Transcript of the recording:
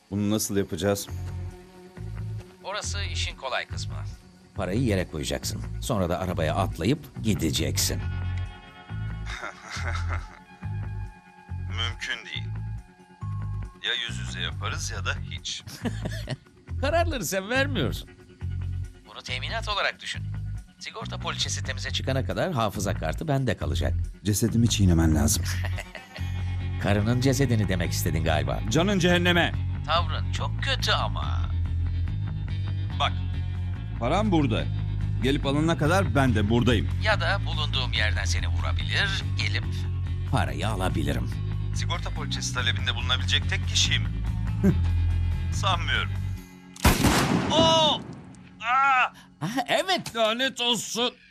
Bunu nasıl yapacağız? Orası işin kolay kısmı. Parayı yere koyacaksın. Sonra da arabaya atlayıp gideceksin. Mümkün değil. Ya yüz yüze yaparız ya da hiç. Kararları sen vermiyorsun. Bunu teminat olarak düşün. Sigorta poliçesi temize çıkana kadar hafıza kartı bende kalacak. Cesedimi çiğnemen lazım. Karının cesedini demek istedin galiba. Canın cehenneme. Tavrın çok kötü ama. Bak, param burada. Gelip alana kadar ben de buradayım. Ya da bulunduğum yerden seni vurabilir, gelip parayı alabilirim. Sigorta poliçesi talebinde bulunabilecek tek kişiyim. Sanmıyorum. Oo! Aa! Ha, evet. Lanet olsun.